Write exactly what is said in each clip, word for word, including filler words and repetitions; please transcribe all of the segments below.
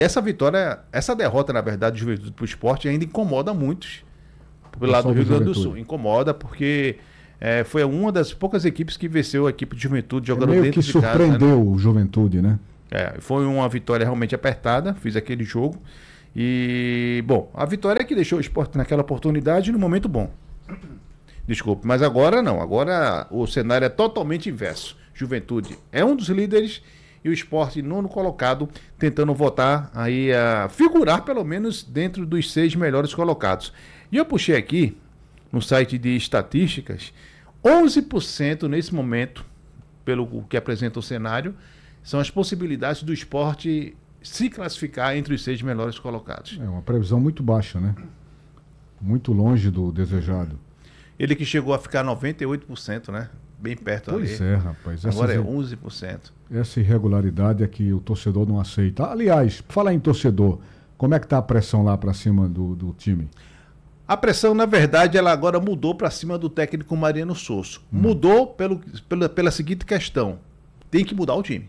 essa vitória, essa derrota, na verdade, do Juventude para o Sport ainda incomoda muitos pelo lado do Rio Grande do Sul. Incomoda porque é, foi uma das poucas equipes que venceu a equipe de Juventude jogando é meio dentro que de casa. Surpreendeu Né? o Juventude, né? É, foi uma vitória realmente apertada, fiz aquele jogo. E, bom, a vitória é que deixou o Sport naquela oportunidade no momento bom. Desculpe, mas agora não. Agora o cenário é totalmente inverso. Juventude é um dos líderes e o Sport nono colocado, tentando voltar aí a figurar pelo menos dentro dos seis melhores colocados. E eu puxei aqui no site de estatísticas, onze por cento nesse momento, pelo que apresenta o cenário, são as possibilidades do Sport se classificar entre os seis melhores colocados. É uma previsão muito baixa, né? Muito longe do desejado. Ele que chegou a ficar noventa e oito por cento, né? Bem perto ali. Pois é, rapaz. Agora é onze por cento. Essa irregularidade é que o torcedor não aceita. Aliás, falar em torcedor, como é que tá a pressão lá para cima do, do time? A pressão, na verdade, ela agora mudou para cima do técnico Mariano Sosso. Hum. Mudou pelo, pela, pela seguinte questão. Tem que mudar o time.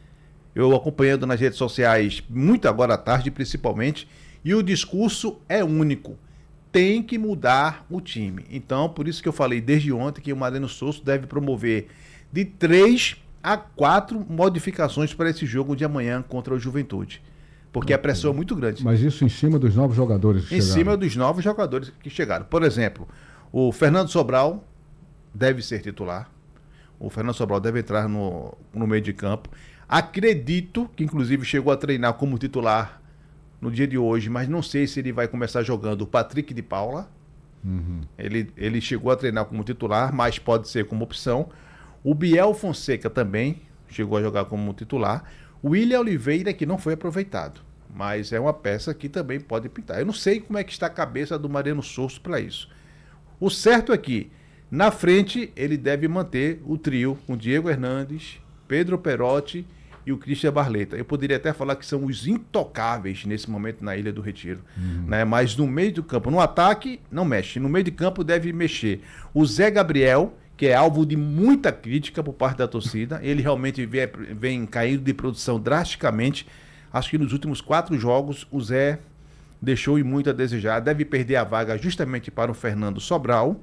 Eu acompanhando nas redes sociais, muito agora à tarde, principalmente, e o discurso é único. Tem que mudar o time. Então, por isso que eu falei desde ontem que o Mariano Sosso deve promover de três a quatro modificações para esse jogo de amanhã contra o Juventude. Porque a pressão é muito grande. Mas isso em cima dos novos jogadores que Em chegaram. cima dos novos jogadores que chegaram. Por exemplo, o Fernando Sobral deve ser titular. O Fernando Sobral deve entrar no, no meio de campo. Acredito que, inclusive, chegou a treinar como titular no dia de hoje, mas não sei se ele vai começar jogando o Patrick de Paula. Uhum. Ele, ele chegou a treinar como titular, mas pode ser como opção. O Biel Fonseca também chegou a jogar como titular. O William Oliveira, que não foi aproveitado, mas é uma peça que também pode pintar. Eu não sei como é que está a cabeça do Mariano Sosso para isso. O certo é que, na frente, ele deve manter o trio com Diego Hernandes, Pedro Perotti e o Christian Barleta. Eu poderia até falar que são os intocáveis nesse momento na Ilha do Retiro. Uhum. Né? Mas no meio do campo, no ataque, não mexe. No meio de campo deve mexer o Zé Gabriel, que é alvo de muita crítica por parte da torcida. Ele realmente vem, vem caindo de produção drasticamente. Acho que nos últimos quatro jogos o Zé deixou muito a desejar. Deve perder a vaga justamente para o Fernando Sobral.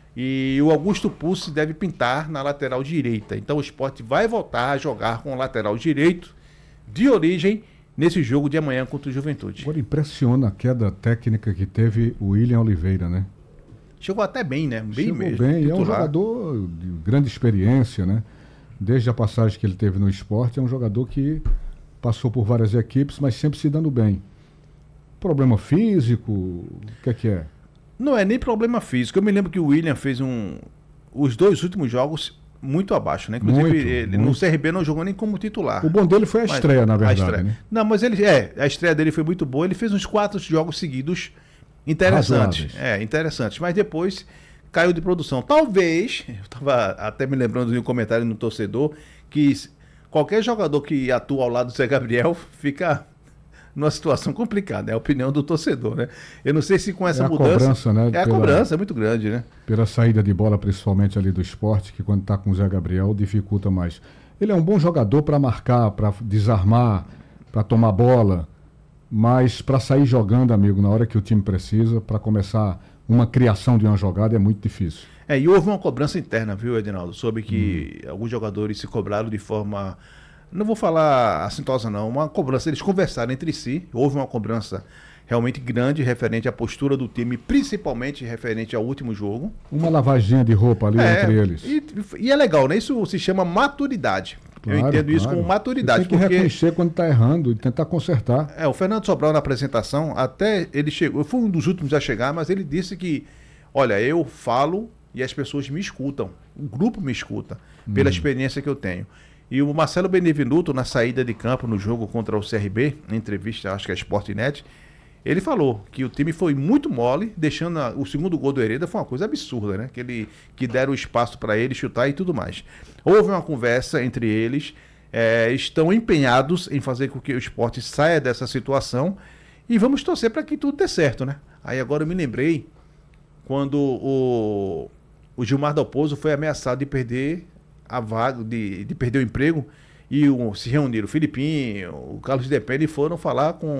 E o Augusto Pulse deve pintar na lateral direita. Então o Sport vai voltar a jogar com o lateral direito de origem nesse jogo de amanhã contra o Juventude. Agora impressiona a queda técnica que teve o William Oliveira, né? Chegou até bem, né? Bem Chegou mesmo. bem, titular. É um jogador de grande experiência, né? Desde a passagem que ele teve no Sport, é um jogador que passou por várias equipes, mas sempre se dando bem. Problema físico, o que é que é? Não é nem problema físico. Eu me lembro que o William fez um os dois últimos jogos muito abaixo, né? Inclusive, muito, ele muito. no C R B não jogou nem como titular. O bom dele foi a mas, estreia, na verdade. A estreia. Né? Não, mas ele é, a estreia dele foi muito boa. Ele fez uns quatro jogos seguidos interessantes. Razoáveis. É, interessantes. Mas depois caiu de produção. Talvez, eu estava até me lembrando de um comentário no torcedor, que qualquer jogador que atua ao lado do Zé Gabriel fica numa situação complicada, é a opinião do torcedor, né? Eu não sei se com essa é a mudança... Cobrança, né? É a pela, cobrança, é muito grande, né? Pela saída de bola, principalmente ali do Sport, que quando está com o Zé Gabriel dificulta mais. Ele é um bom jogador para marcar, para desarmar, para tomar bola, mas para sair jogando, amigo, na hora que o time precisa, para começar uma criação de uma jogada é muito difícil. É, e houve uma cobrança interna, viu, Edinaldo? Sobre que hum. alguns jogadores se cobraram de forma... Não vou falar assintosa não, uma cobrança, eles conversaram entre si, houve uma cobrança realmente grande referente à postura do time, principalmente referente ao último jogo. Uma lavaginha de roupa ali é, entre eles. E, e é legal, né? Isso se chama maturidade. Claro, eu entendo claro. isso como maturidade. Você tem que porque... reconhecer quando está errando e tentar consertar. É, o Fernando Sobral na apresentação, até ele chegou, foi um dos últimos a chegar, mas ele disse que, olha, eu falo e as pessoas me escutam, o grupo me escuta, pela hum. experiência que eu tenho. E o Marcelo Benevenuto, na saída de campo no jogo contra o C R B, na entrevista, acho que é Sportnet, ele falou que o time foi muito mole, deixando a, o segundo gol do Hereda, foi uma coisa absurda, né? Que, ele, que deram espaço para ele chutar e tudo mais. Houve uma conversa entre eles, é, estão empenhados em fazer com que o Sport saia dessa situação e vamos torcer para que tudo dê certo, né? Aí agora eu me lembrei quando o, o Gilmar Dalpozo foi ameaçado de perder a vaga, de, de perder o emprego, E o, se reuniram o Filipinho, o Carlos Depende e foram falar com